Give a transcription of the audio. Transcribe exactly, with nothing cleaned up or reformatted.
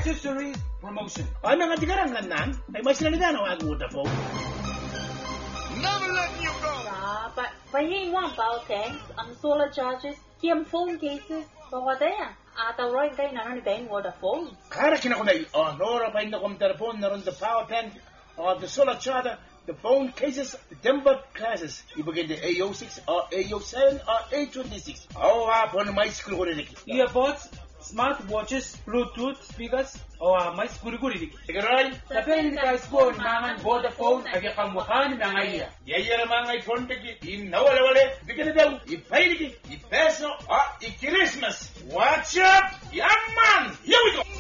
accessory promotion. Ano nga tigarang ganan? Ay mas nalida na wag Vodafone. Never letting you go. Ah, but but he want power tanks, um solar charges, him phone cases, but what they are? Ata right guy na ni bang Vodafone. Kara kina ko na oh nora pa inda kom telefon naron the power bank or the solar charger, the phone cases, the timber classes. Ibigay the A O six or A O seven or A twenty-six. Oh, hapon may school ko rin. Earbuds, smart watches, Bluetooth speakers, o uh, may siguri-guri. Sigaray? Sa pwede ka isko, naman Vodafone, ag ikamukan ng iya. Yaya na mga iPhone tagi, inawala-wala, bigyan na daw, ipay lagi, ipeso, o i-Christmas. Watch up, young man! Here we go!